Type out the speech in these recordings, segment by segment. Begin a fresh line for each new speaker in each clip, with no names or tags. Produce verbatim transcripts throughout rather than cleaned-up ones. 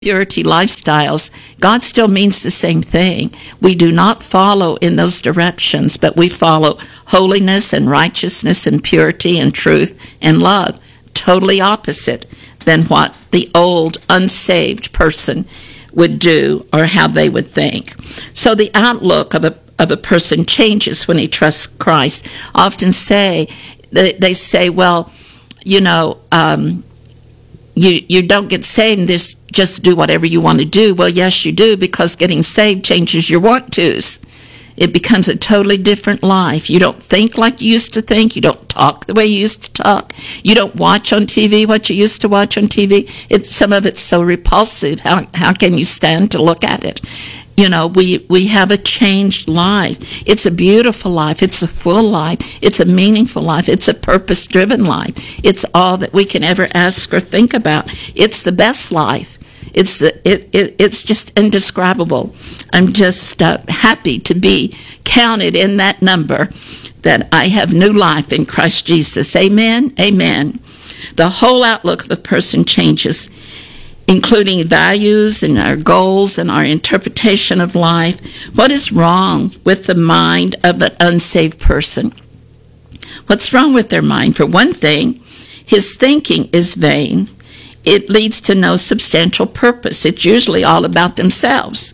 purity lifestyles, God still means the same thing. We do not follow in those directions, but we follow holiness and righteousness and purity and truth and love. Totally opposite than what the old unsaved person would do or how they would think. So the outlook of a of a person changes when he trusts Christ. Often say they, they say, well, you know, um, you you don't get saved and this just do whatever you want to do. Well, yes, you do, because getting saved changes your want tos. It becomes a totally different life. You don't think like you used to think. You don't talk the way you used to talk. You don't watch on T V what you used to watch on T V. It's some of it's so repulsive. How how can you stand to look at it? You know, we, we have a changed life. It's a beautiful life. It's a full life. It's a meaningful life. It's a purpose-driven life. It's all that we can ever ask or think about. It's the best life. It's the, it, it it's just indescribable. I'm just uh, happy to be counted in that number, that I have new life in Christ Jesus. Amen? Amen. The whole outlook of a person changes, including values and our goals and our interpretation of life. What is wrong with the mind of an unsaved person? What's wrong with their mind? For one thing, his thinking is vain. It leads to no substantial purpose. It's usually all about themselves.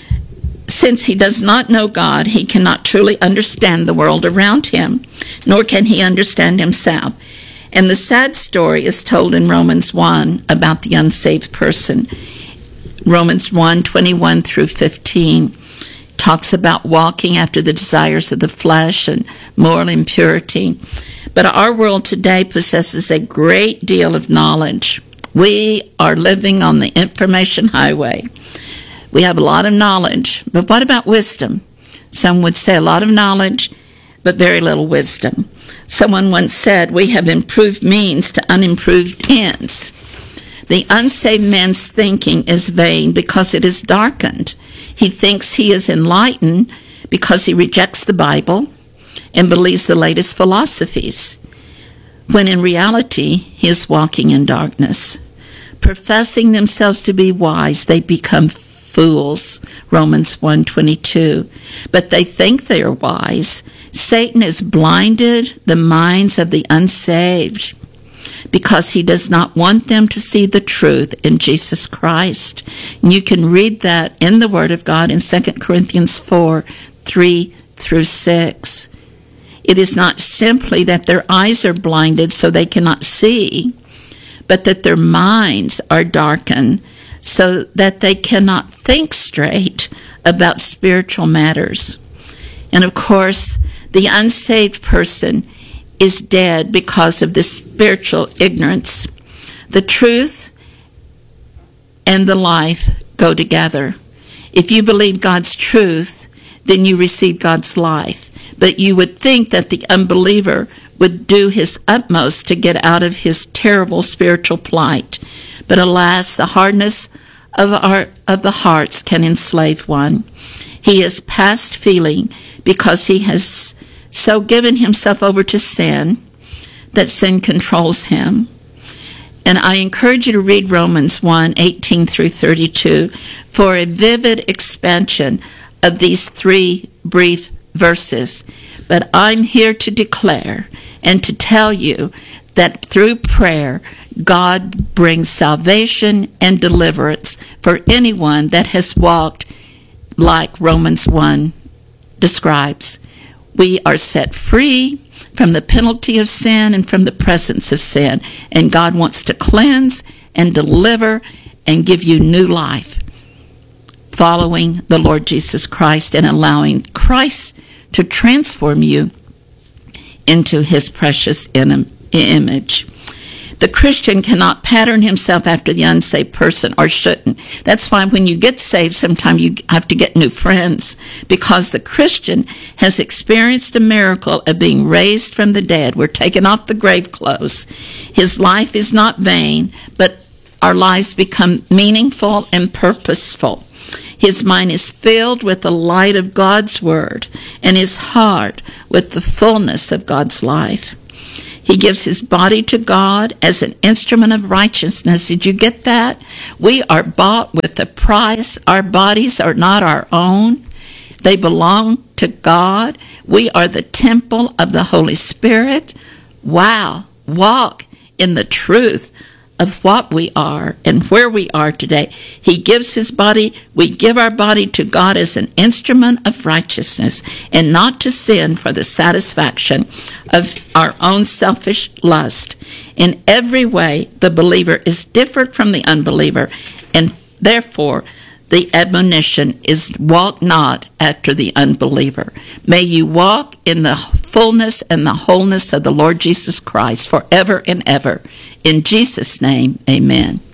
Since he does not know God, he cannot truly understand the world around him, nor can he understand himself. And the sad story is told in Romans one about the unsaved person. Romans one, twenty-one through fifteen talks about walking after the desires of the flesh and moral impurity. But our world today possesses a great deal of knowledge. We are living on the information highway. We have a lot of knowledge, but what about wisdom? Some would say a lot of knowledge, but very little wisdom. Someone once said, we have improved means to unimproved ends. The unsaved man's thinking is vain because it is darkened. He thinks he is enlightened because he rejects the Bible and believes the latest philosophies, when in reality he is walking in darkness. Professing themselves to be wise, they become fools, Romans one twenty-two. But they think they are wise. Satan has blinded the minds of the unsaved because he does not want them to see the truth in Jesus Christ. And you can read that in the Word of God in Second Corinthians four, three through six. It is not simply that their eyes are blinded so they cannot see, but that their minds are darkened so that they cannot think straight about spiritual matters. And of course, the unsaved person is dead because of this spiritual ignorance. The truth and the life go together. If you believe God's truth, then you receive God's life. But you would think that the unbeliever would do his utmost to get out of his terrible spiritual plight. But alas, the hardness of our of the hearts can enslave one. He is past feeling because he has so given himself over to sin that sin controls him. And I encourage you to read Romans one, eighteen through thirty-two for a vivid expansion of these three brief verses. But I'm here to declare and to tell you that through prayer, God brings salvation and deliverance for anyone that has walked like Romans one describes. We are set free from the penalty of sin and from the presence of sin. And God wants to cleanse and deliver and give you new life, following the Lord Jesus Christ and allowing Christ to transform you into his precious in- image. The Christian cannot pattern himself after the unsaved person, or shouldn't. That's why when you get saved, sometimes you have to get new friends, because the Christian has experienced a miracle of being raised from the dead. We're taking off the grave clothes. His life is not vain, but our lives become meaningful and purposeful. His mind is filled with the light of God's word, and his heart with the fullness of God's life. He gives his body to God as an instrument of righteousness. Did you get that? We are bought with a price. Our bodies are not our own. They belong to God. We are the temple of the Holy Spirit. Wow. Walk in the truth of what we are and where we are today. He gives his body. We give our body to God as an instrument of righteousness and not to sin for the satisfaction of our own selfish lust. In every way, the believer is different from the unbeliever, and therefore the admonition is walk not after the unbeliever. May you walk in the fullness and the wholeness of the Lord Jesus Christ forever and ever. In Jesus' name, amen.